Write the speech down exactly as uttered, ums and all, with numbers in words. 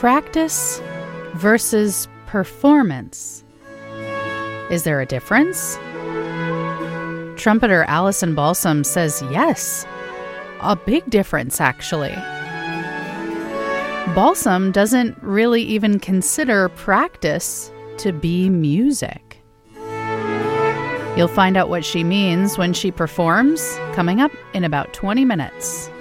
Practice versus performance. Is there a difference? Trumpeter Allison Balsam says yes. A big difference, actually. Balsam doesn't really even consider practice to be music. You'll find out what she means when she performs, coming up in about twenty minutes.